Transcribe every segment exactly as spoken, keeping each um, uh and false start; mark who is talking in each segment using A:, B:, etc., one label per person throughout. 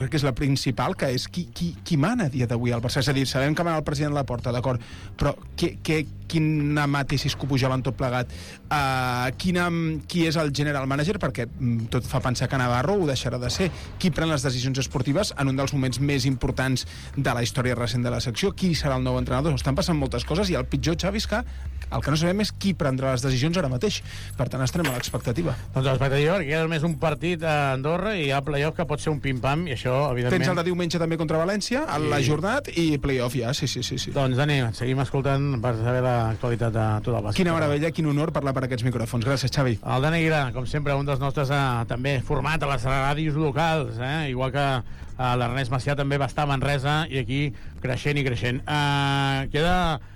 A: crec que és la principal, que és qui, qui, qui mana a dia d'avui al Barça. És a dir, sabem que mana el president Laporta, d'acord, però què, què, quina matissis que ho pujaven tot plegat, uh, quina, qui és el general manager, perquè mm, tot fa pensar que Navarro ho deixarà de ser, qui pren les decisions esportives en un dels moments més importants de la història recent de la secció, qui serà el nou entrenador. Estan passant moltes coses i el pitjor, Xavi, és que el que no sabem és qui prendrà les decisions ara mateix. Per tant, estarem a l'expectativa.
B: Doncs l'expectativa, perquè queda només un partit a Andorra i hi ha playoff que pot ser un pim-pam, i això, evidentment...
A: Tens el de diumenge també contra València, a la jornada, i playoff ja, sí, sí, sí, sí.
B: Doncs, Dani, seguim escoltant per saber l'actualitat de tot el bàsquet.
A: Quina meravella, quin honor parlar per aquests micròfons. Gràcies, Xavi.
B: El Dani Aguirre, com sempre, un dels nostres eh, també format a les ràdios locals, eh? Igual que eh, l'Ernest Macià també va estar a Manresa, i aquí creixent i creixent. Uh, queda...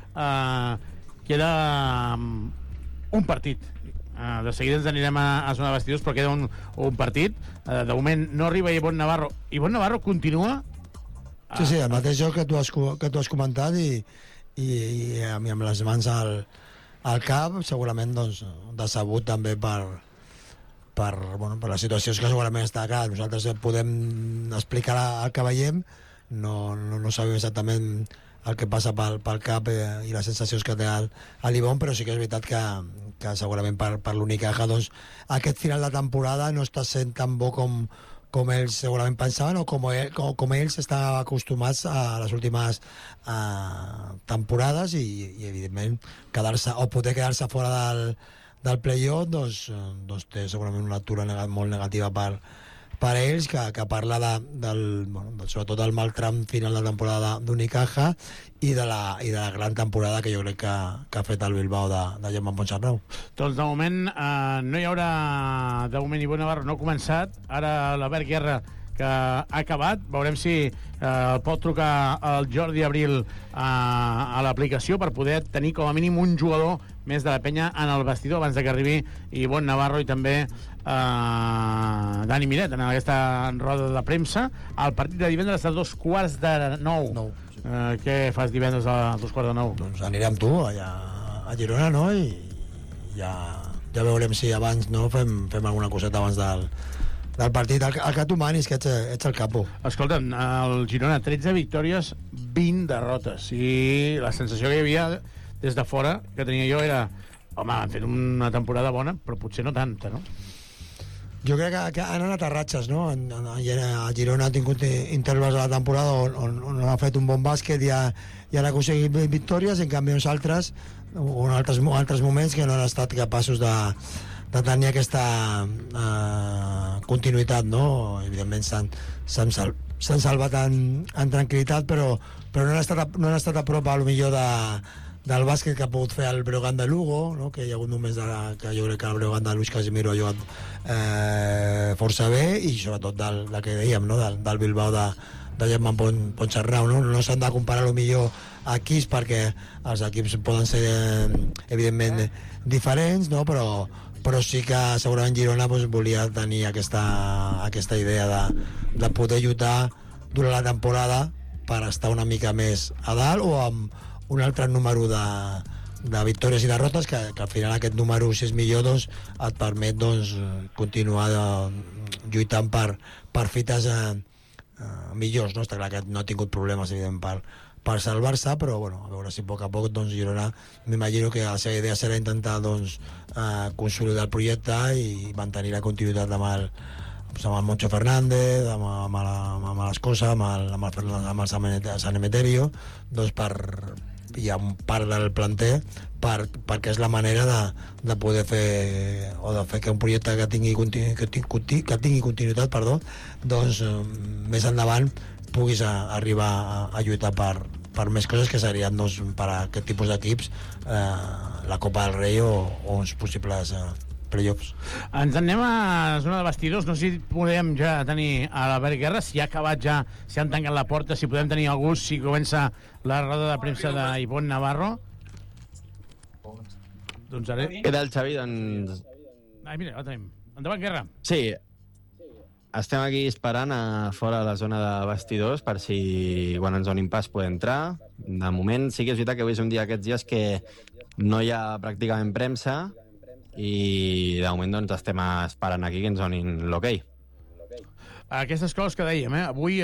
B: Uh, queda um, un partit. Uh, de seguida ens anirem a, a zona de vestidors, però queda un, un partit. Uh, de moment no arriba Ivonne Navarro. Ivonne Navarro continua... Uh,
C: sí, sí, el mateix joc que tu has, que tu has comentat, i, i, i amb les mans al, al cap, segurament doncs, decebut també per, per, bueno, per les situacions que segurament està clar. Nosaltres podem explicar el que veiem, no, no, no sabem exactament el que passa pel, pel cap eh, i les sensacions que té el, l'Ivonne, però sí que és veritat que, que segurament per, per l'Unicaja doncs, aquest final de temporada no està sent tan bo com, com ells segurament pensaven, o com, ell, com, com ells estaven acostumats a les últimes eh, temporades, i, i evidentment quedar-se, o poder quedar-se fora del, del play-off doncs, doncs té segurament una lectura neg molt negativa per per ells, que, que parla de, del, bueno, sobretot del mal tram final de temporada d'Unicaja i, de la, i de la gran temporada que jo crec que, que ha fet el Bilbao de, de Germán Ponsarnau.
B: Doncs de moment eh, no hi haurà, de moment Ivonne Navarro no ha començat, ara l'Albert Guerra, que ha acabat, veurem si eh, pot trucar el Jordi Abril a, a l'aplicació per poder tenir com a mínim un jugador més de la penya en el vestidor abans de que arribi Ivonne Navarro i també eh, Dani Miret en aquesta roda de premsa. El partit de divendres a dos quarts de nou.
C: No.
B: Eh, què fas divendres a dos quarts de nou?
C: Doncs aniré amb tu allà a Girona, no? I ja, ja veurem si abans no fem, fem alguna coseta abans del del partit, el, el que tu manis, que ets, ets el capo.
B: Escolta'm, el Girona, tretze victòries, vint derrotes, i la sensació que hi havia des de fora, que tenia jo, era home, han fet una temporada bona, però potser no tanta, no?
C: Jo crec que, que han anat a ratxes, no? En, en, a Girona ha tingut intervals a la temporada on, on, on ha fet un bon bàsquet i ha, i han aconseguit victòries, en canvi uns altres, o en altres, altres moments que no han estat capaços de de tenir aquesta uh, continuïtat, no? Evidentment s'han sal, salvat en, en tranquil·litat, però, però no, han estat a, no han estat a prop a lo millor de, del bàsquet que ha pogut fer el Breogán de Lugo, no? Que hi ha hagut moments de la, que jo crec que el Breogán de Luis Casimiro ha jugat eh, força bé, i sobretot del, del que dèiem, no? del, del Bilbao de, de Germán Ponsarnau, no? No s'han de comparar a lo millor equips, perquè els equips poden ser eh, evidentment diferents, no? però però sí que segurament Girona doncs, volia tenir aquesta, aquesta idea de, de poder lluitar durant la temporada per estar una mica més a dalt, o amb un altre número de, de victòries i derrotes, que, que al final aquest número, si és millor, doncs, et permet doncs, continuar de, lluitant per, per fites eh, eh, millors, no? Està clar que no ha tingut problemes, evident, per, per salvar-se, però bueno, a veure si a poc a poc doncs, Girona, m'imagino que la seva idea serà intentar doncs, eh, consolidar el projecte i mantenir la continuïtat amb el, amb el Moncho Fernández, amb, amb, la, amb l'Escosa, amb el, amb el, amb el San Emeterio, doncs per, hi ha un part del planter per, perquè és la manera de, de poder fer, o de fer que un projecte que tingui, que tingui, que tingui continuïtat, perdó, doncs més endavant puguis a, arribar a, a lluitar per, per més coses, que serien doncs, per a aquest tipus d'equips eh, la Copa del Rei o, o uns possibles eh, playoffs.
B: Ens anem a zona de vestidors. No sé si podem ja tenir a l'Albert Guerra, si ha acabat ja, si han tancat la porta, si podem tenir algú, si comença la roda de premsa d'Ivonne Navarro. Doncs ara...
D: Què tal, Xavi? Doncs...
B: Ai, mira, la tenim. Endavant, Guerra.
D: Sí, estem aquí esperant a fora de la zona de vestidors per si quan ens donin pas poder entrar. De moment sí que és veritat que avui és un dia aquests dies que no hi ha pràcticament premsa i de moment doncs estem esperant aquí que ens donin l'ok.
B: Aquestes coses que dèiem, eh? Avui